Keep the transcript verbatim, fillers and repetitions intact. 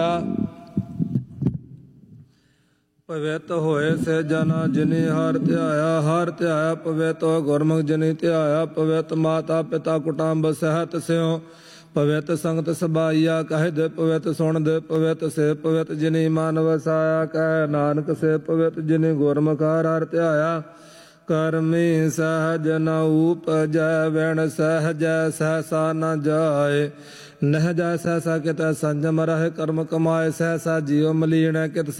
ਪਵਿੱਤ ਹੋਏ ਸੇ ਜਨਾ ਜਿਨੀ ਹਰ ਧਿਆਇਆ। ਹਰ ਧਿਆਇਆ ਪਵਿੱਤ ਗੁਰਮੁਖ ਜਿਨੀ ਧਿਆਇਆ। ਪਵਿੱਤ ਮਾਤਾ ਪਿਤਾ ਕੁਟੰਬ ਸਹਿਤ ਸਿਉ। ਪਵਿੱਤ ਸੰਗਤ ਸਬਾਈਆ ਕਹਿ ਦੇ ਪਵਿੱਤ ਸੁਣ ਦੇ। ਪਵਿੱਤ ਸੇ ਪਵਿੱਤ ਜਿਨੀ ਮਨ ਵਸਾਇਆ। ਕਹਿ ਨਾਨਕ ਸੇ ਪਵਿੱਤ ਜਿਨੀ ਗੁਰਮੁਖ ਹਰ ਹਰ ਧਿਆਇਆ। ਕਰਮੀ ਸਹਿਜ ਨ ਊਪਜੈ ਵਿਣ ਸਹਿਜੈ ਸਹਸਾ ਨ ਜਾਏ। ਨਹਿ ਜਾ ਸਹਸਾ ਕਿਤੈ ਸੰਜਮ ਰਹਿ ਕਰਮ ਕਮਾਏ। ਸਹਸਾ ਜੀਉ ਮਲੀਣੈ ਕਿਤ